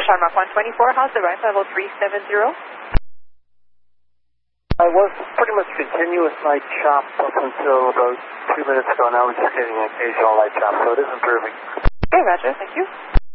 Sharma 124, how's the ride level 370? I was pretty much continuous light chop up until about 2 minutes ago. Now we're just getting an occasional light chop, so it is improving. Okay, Roger, thank you.